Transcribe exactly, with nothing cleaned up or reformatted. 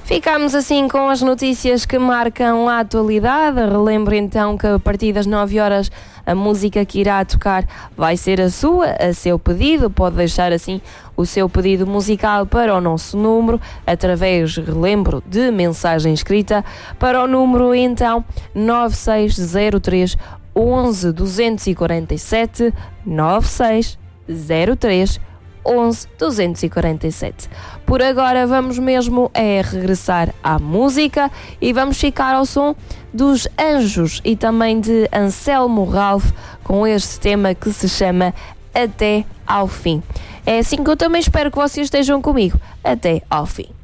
Ficamos assim com as notícias que marcam a atualidade. Relembro então que a partir das nove horas a música que irá tocar vai ser a sua, a seu pedido. Pode deixar assim o seu pedido musical para o nosso número, através, relembro, de mensagem escrita, para o número então nove seis zero três onze duzentos e quarenta e sete, nove seis zero três onze duzentos e quarenta e sete. Por agora vamos mesmo é regressar à música e vamos ficar ao som dos Anjos e também de Anselmo Ralph com este tema que se chama Até ao Fim. É assim que eu também espero que vocês estejam comigo até ao fim.